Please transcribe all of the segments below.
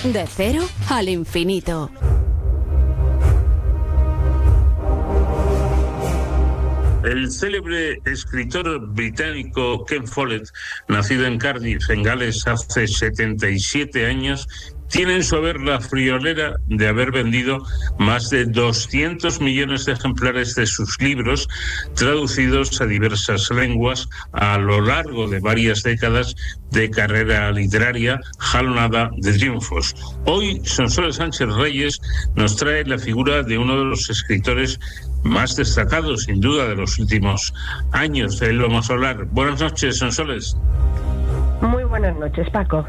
De cero al infinito. El célebre escritor británico Ken Follett, nacido en Cardiff, en Gales, hace 77 años, tiene en su haber la friolera de haber vendido más de 200 millones de ejemplares de sus libros, traducidos a diversas lenguas a lo largo de varias décadas de carrera literaria jalonada de triunfos. Hoy, Sonsoles Sánchez Reyes nos trae la figura de uno de los escritores más destacados, sin duda, de los últimos años. De él vamos a hablar. Buenas noches, Sonsoles. Muy buenas noches, Paco.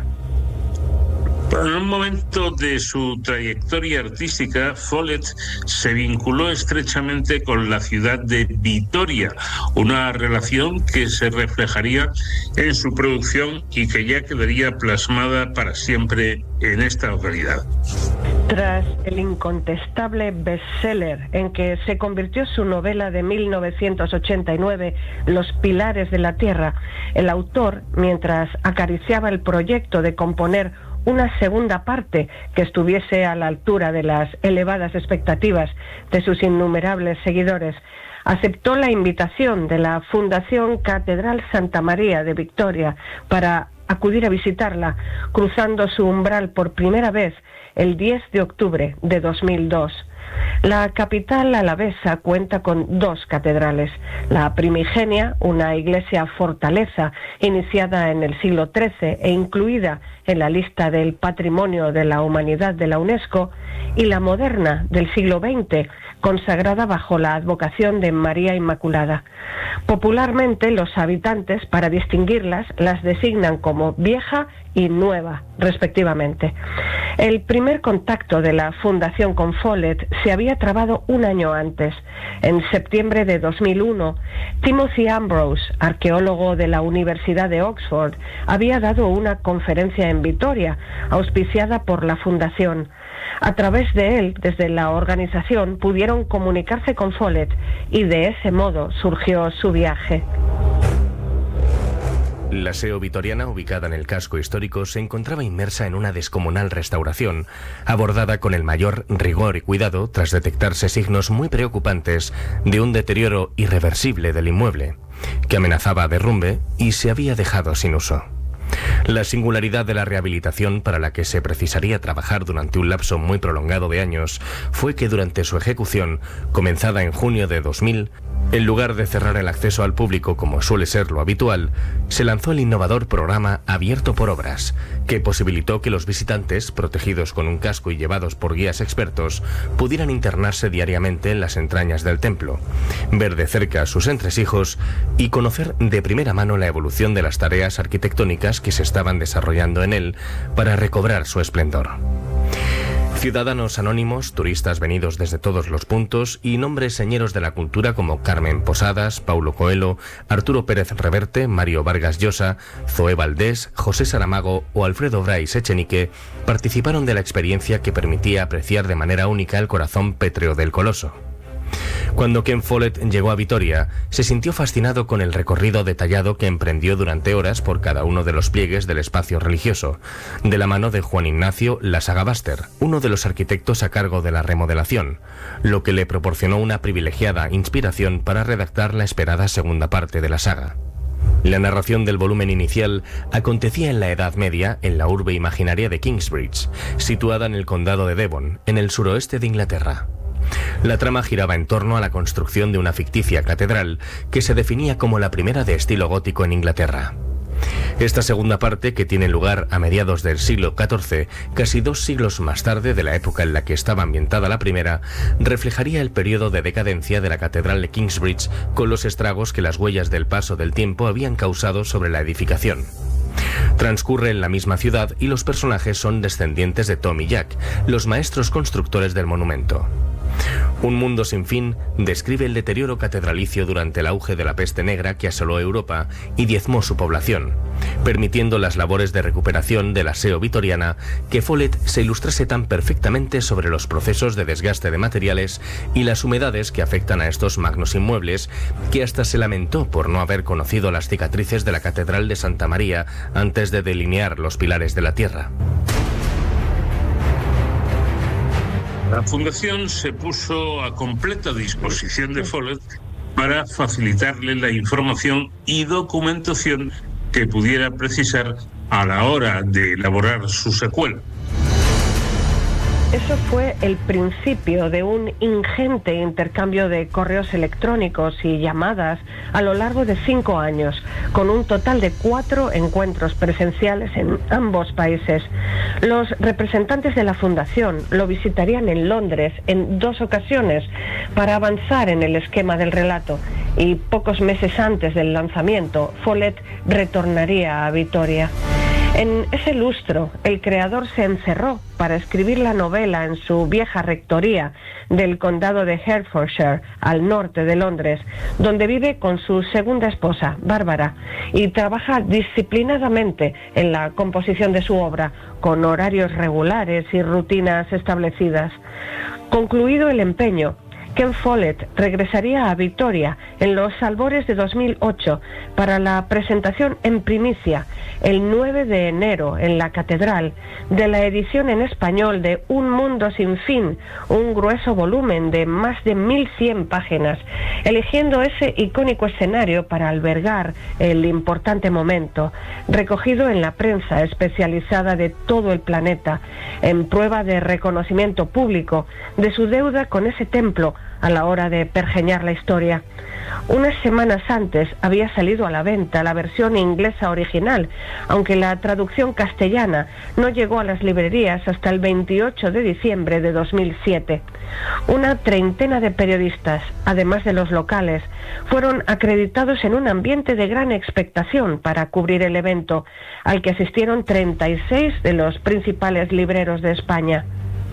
En un momento de su trayectoria artística, Follett se vinculó estrechamente con la ciudad de Vitoria, una relación que se reflejaría en su producción y que ya quedaría plasmada para siempre en esta localidad. Tras el incontestable bestseller en que se convirtió su novela de 1989, Los Pilares de la Tierra, el autor, mientras acariciaba el proyecto de componer una segunda parte que estuviese a la altura de las elevadas expectativas de sus innumerables seguidores, aceptó la invitación de la Fundación Catedral Santa María de Victoria para acudir a visitarla, cruzando su umbral por primera vez el 10 de octubre de 2002. La capital alavesa cuenta con dos catedrales. La primigenia, una iglesia fortaleza iniciada en el siglo XIII e incluida en la lista del Patrimonio de la Humanidad de la UNESCO, y la moderna del siglo XX, consagrada bajo la advocación de María Inmaculada. Popularmente, los habitantes, para distinguirlas, las designan como vieja y nueva, respectivamente. El primer contacto de la Fundación con Follett se había trabado un año antes. En septiembre de 2001, Timothy Ambrose, arqueólogo de la Universidad de Oxford, había dado una conferencia en Vitoria, auspiciada por la Fundación. A través de él, desde la organización, pudieron comunicarse con Follett y de ese modo surgió su viaje. La SEO vitoriana, ubicada en el casco histórico, se encontraba inmersa en una descomunal restauración, abordada con el mayor rigor y cuidado tras detectarse signos muy preocupantes de un deterioro irreversible del inmueble, que amenazaba derrumbe y se había dejado sin uso. La singularidad de la rehabilitación, para la que se precisaría trabajar durante un lapso muy prolongado de años, fue que durante su ejecución, comenzada en junio de 2000, en lugar de cerrar el acceso al público como suele ser lo habitual, se lanzó el innovador programa Abierto por Obras, que posibilitó que los visitantes, protegidos con un casco y llevados por guías expertos, pudieran internarse diariamente en las entrañas del templo, ver de cerca sus entresijos y conocer de primera mano la evolución de las tareas arquitectónicas que se estaban desarrollando en él para recobrar su esplendor. Ciudadanos anónimos, turistas venidos desde todos los puntos y nombres señeros de la cultura como Carmen Posadas, Paulo Coelho, Arturo Pérez Reverte, Mario Vargas Llosa, Zoé Valdés, José Saramago o Alfredo Brais Echenique participaron de la experiencia que permitía apreciar de manera única el corazón pétreo del coloso. Cuando Ken Follett llegó a Vitoria, se sintió fascinado con el recorrido detallado que emprendió durante horas por cada uno de los pliegues del espacio religioso, de la mano de Juan Ignacio Lasagabaster, uno de los arquitectos a cargo de la remodelación, lo que le proporcionó una privilegiada inspiración para redactar la esperada segunda parte de la saga. La narración del volumen inicial acontecía en la Edad Media en la urbe imaginaria de Kingsbridge, situada en el condado de Devon, en el suroeste de Inglaterra. La trama giraba en torno a la construcción de una ficticia catedral que se definía como la primera de estilo gótico en Inglaterra. Esta segunda parte, que tiene lugar a mediados del siglo XIV, casi 2 siglos más tarde de la época en la que estaba ambientada la primera, reflejaría el periodo de decadencia de la catedral de Kingsbridge con los estragos que las huellas del paso del tiempo habían causado sobre la edificación. Transcurre en la misma ciudad y los personajes son descendientes de Tom y Jack, los maestros constructores del monumento. Un mundo sin fin describe el deterioro catedralicio durante el auge de la peste negra que asoló Europa y diezmó su población, permitiendo las labores de recuperación de la SEO vitoriana que Follett se ilustrase tan perfectamente sobre los procesos de desgaste de materiales y las humedades que afectan a estos magnos inmuebles, que hasta se lamentó por no haber conocido las cicatrices de la Catedral de Santa María antes de delinear los pilares de la tierra. La Fundación se puso a completa disposición de Follett para facilitarle la información y documentación que pudiera precisar a la hora de elaborar su secuela. Eso fue el principio de un ingente intercambio de correos electrónicos y llamadas a lo largo de 5 años, con un total de 4 encuentros presenciales en ambos países. Los representantes de la Fundación lo visitarían en Londres en 2 ocasiones para avanzar en el esquema del relato, y pocos meses antes del lanzamiento, Follett retornaría a Vitoria. En ese lustro, el creador se encerró para escribir la novela en su vieja rectoría del condado de Hertfordshire, al norte de Londres, donde vive con su segunda esposa, Bárbara, y trabaja disciplinadamente en la composición de su obra, con horarios regulares y rutinas establecidas. Concluido el empeño, Ken Follett regresaría a Vitoria en los albores de 2008 para la presentación en primicia, el 9 de enero en la Catedral, de la edición en español de Un mundo sin fin, un grueso volumen de más de 1100 páginas, eligiendo ese icónico escenario para albergar el importante momento, recogido en la prensa especializada de todo el planeta, en prueba de reconocimiento público de su deuda con ese templo a la hora de pergeñar la historia. Unas semanas antes había salido a la venta la versión inglesa original, aunque la traducción castellana no llegó a las librerías hasta el 28 de diciembre de 2007. Una treintena de periodistas, además de los locales, fueron acreditados en un ambiente de gran expectación para cubrir el evento, al que asistieron 36 de los principales libreros de España.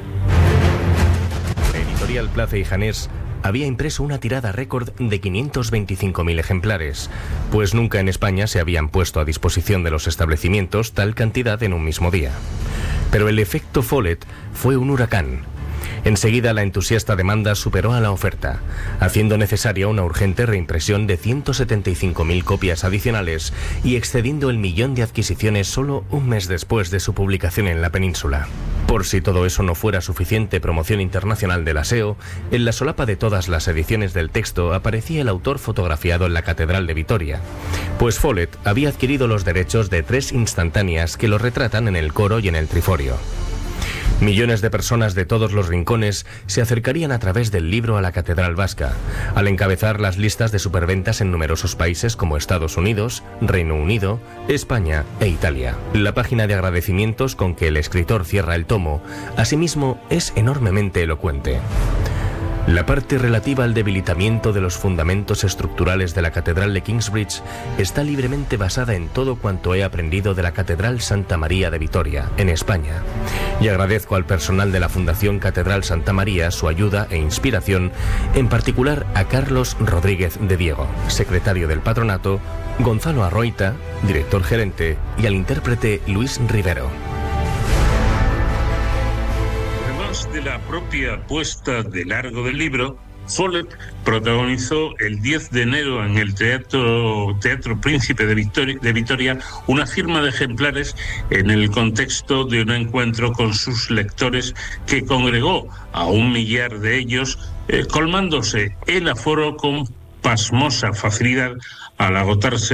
Editorial Plaza y Janés había impreso una tirada récord de 525.000 ejemplares, pues nunca en España se habían puesto a disposición de los establecimientos tal cantidad en un mismo día. Pero el efecto Follett fue un huracán. Enseguida la entusiasta demanda superó a la oferta, haciendo necesaria una urgente reimpresión de 175.000 copias adicionales y excediendo el 1.000.000 de adquisiciones solo un mes después de su publicación en la península. Por si todo eso no fuera suficiente promoción internacional del SEO, en la solapa de todas las ediciones del texto aparecía el autor fotografiado en la Catedral de Vitoria, pues Follett había adquirido los derechos de 3 instantáneas que lo retratan en el coro y en el triforio. Millones de personas de todos los rincones se acercarían a través del libro a la Catedral Vasca, al encabezar las listas de superventas en numerosos países como Estados Unidos, Reino Unido, España e Italia. La página de agradecimientos con que el escritor cierra el tomo, asimismo, es enormemente elocuente. La parte relativa al debilitamiento de los fundamentos estructurales de la Catedral de Kingsbridge está libremente basada en todo cuanto he aprendido de la Catedral Santa María de Vitoria, en España. Y agradezco al personal de la Fundación Catedral Santa María su ayuda e inspiración, en particular a Carlos Rodríguez de Diego, secretario del patronato, Gonzalo Arroita, director gerente, y al intérprete Luis Rivero. De la propia puesta de largo del libro, Follett protagonizó el 10 de enero en el Teatro Príncipe de Vitoria una firma de ejemplares en el contexto de un encuentro con sus lectores que congregó a 1.000.000 de ellos, colmándose el aforo con pasmosa facilidad al agotarse